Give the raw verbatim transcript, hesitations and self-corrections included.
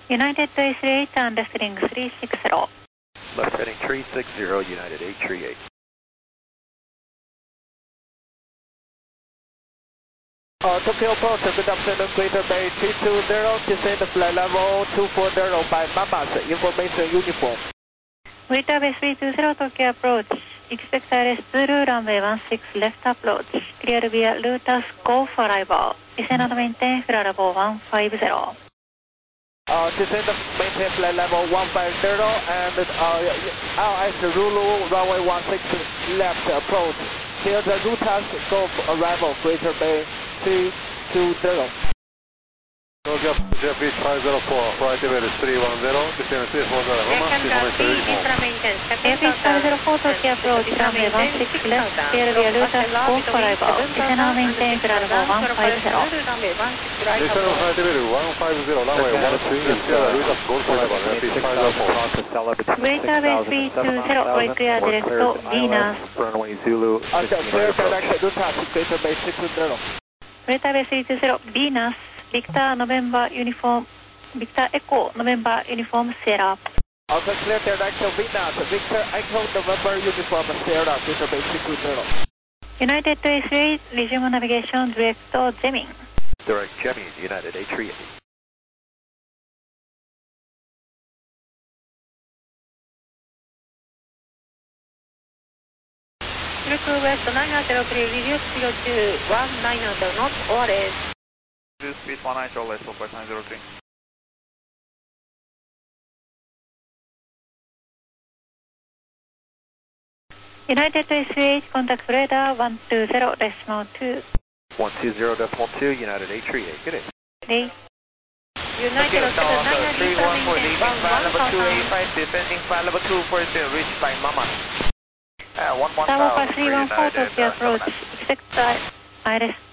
United A three eight and left heading three six zero. Left heading three six zero, United eight three eight. Uh, Tokyo approach, good afternoon, Greater Bay three two zero, descend flight level two four zero by Mamas, information uniform. Greater Bay three two zero, Tokyo approach. Expect I R S Zulu, runway one six left approach. Clear via Lotus Go for arrival. Descend and maintain flight level one five zero. Uh, descend maintain flight level one five zero and uh, L S Zulu, runway one six left approach. Clear the Lotus Go for arrival, Greater Bay three two zero. Tokyo Beach five zero four, flight level three one zero, descend three four zero, Mamas, information uniform. Airfield five zero four, Tokyo approach, runway one six left, clear via Lotus Go for arrival. Descend and maintain flight level one five zero. Descend flight level one five zero, runway one six left, clear Lotus Go for arrival, Airfield five zero four. Greater Bay three two zero, clear direct to Venus. Runway Zulu. Uh, clear direct Lotus, Greater Bay three two zero. Greater Bay three two zero, Venus. Victor November Uniform, Victor Echo November Uniform Sierra. Also clear direct to Venus, Victor Echo November Uniform Sierra, Greater Bay three two zero. United A three eight, resume navigation direct to Gemini. Direct Gemini, United eight three eight. Look west nine zero three, reduce zero two one nine zero knots, O R S. Reduce speed one nine zero, less four nine zero three. United A three eight, contact radar one two zero decimal two. one two zero decimal two, United eight three eight. Good day. Day. United seven nine three one four, leaving one flight level two eight one five, descending flight level two four zero, reached by Mamas. Uh, one one Tower thousand, three one four, Tokyo approach. Expect I R S